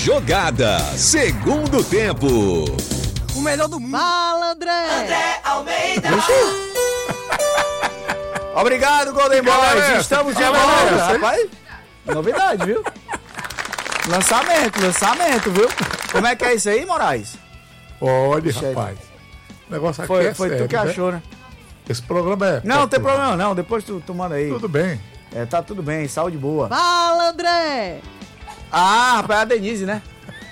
Jogada, segundo tempo. O melhor do mundo. Fala, André! André Almeida. Obrigado, Golden Boys. Estamos de volta, rapaz. Novidade, viu? Lançamento, viu? Como é que é isso aí, Moraes? Olha, Puxa aí. rapaz. O negócio aqui Foi sério, tu que achou, né? Esse programa é... Não tem problema não. Depois tu manda aí. Tudo bem. Tá tudo bem, saúde boa. Fala, André! Ah, rapaz, é a Denise, né?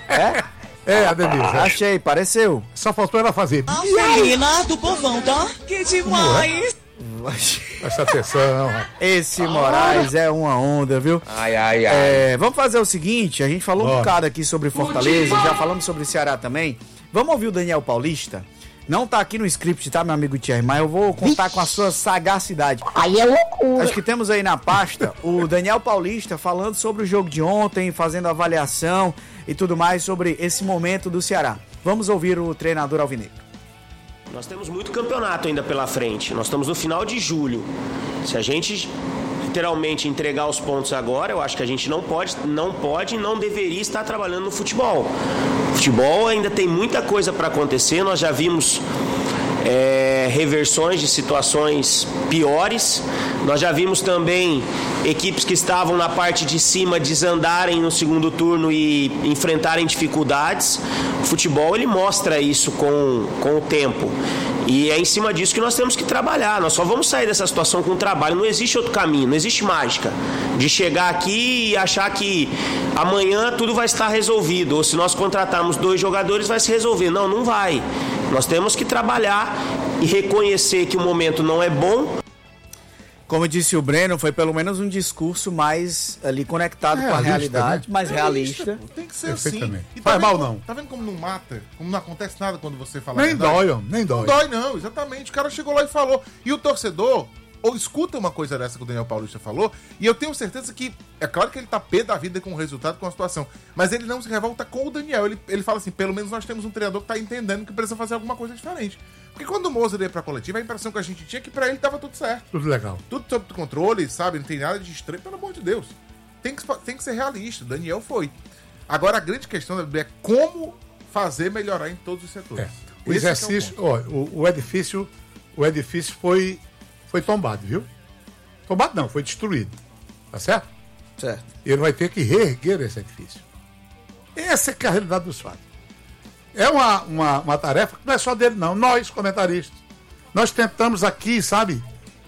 É, a Denise. Achei, pareceu. Só faltou ela fazer. Menina do povão, tá? Que demais. Presta atenção, rapaz. Esse Moraes é uma onda, viu? Ai. Vamos fazer o seguinte, a gente falou um bocado aqui sobre Fortaleza, já falamos sobre Ceará também. Vamos ouvir o Daniel Paulista? Não tá aqui no script, tá, meu amigo Thierry? Mas eu vou contar com a sua sagacidade. Aí é loucura. Acho que temos aí na pasta o Daniel Paulista falando sobre o jogo de ontem, fazendo avaliação e tudo mais sobre esse momento do Ceará. Vamos ouvir o treinador alvinegro. Nós temos muito campeonato ainda pela frente. Nós estamos no final de julho. Se a gente literalmente entregar os pontos agora, eu acho que a gente não pode e não deveria estar trabalhando no futebol. O futebol ainda tem muita coisa para acontecer. Nós já vimos reversões de situações piores. Nós já vimos também equipes que estavam na parte de cima desandarem no segundo turno e enfrentarem dificuldades. O futebol ele mostra isso com o tempo. E é em cima disso que nós temos que trabalhar. Nós só vamos sair dessa situação com trabalho. Não existe outro caminho, não existe mágica de chegar aqui e achar que amanhã tudo vai estar resolvido. Ou se nós contratarmos 2 jogadores vai se resolver. Não vai. Nós temos que trabalhar e reconhecer que o momento não é bom. Como disse o Breno, foi pelo menos um discurso mais ali conectado com a Realista, realidade, né? mais realista. Tem que ser assim. Perfeitamente. E Faz vendo mal, como- não. Tá vendo como não mata? Como não acontece nada quando você fala a Nem verdade? dói, homem, nem Não dói. dói, não, exatamente. O cara chegou lá e falou. E o torcedor, ou escuta uma coisa dessa que o Daniel Paulista falou, e eu tenho certeza que, é claro que ele tá pé da vida com o resultado, com a situação, mas ele não se revolta com o Daniel. Ele fala assim, pelo menos nós temos um treinador que tá entendendo que precisa fazer alguma coisa diferente. Porque quando o Moser ia pra coletiva, a impressão que a gente tinha é que pra ele tava tudo certo. Tudo legal. Tudo sob controle, sabe? Não tem nada de estranho, pelo amor de Deus. Tem que ser realista. O Daniel foi. Agora, a grande questão é como fazer melhorar em todos os setores. O Esse é exercício, o ponto. o edifício foi tombado, viu? Tombado não, foi destruído. Tá certo? Certo. Ele vai ter que reerguer esse edifício. Essa é que é a realidade dos fatos. É uma tarefa que não é só dele, não. Nós, comentaristas, nós tentamos aqui, sabe,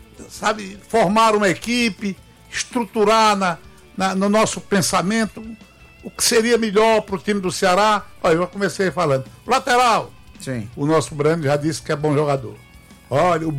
formar uma equipe, estruturar no nosso pensamento o que seria melhor para o time do Ceará. Olha, eu comecei falando. Lateral, Sim. o nosso Brando já disse que é bom jogador. Olha, o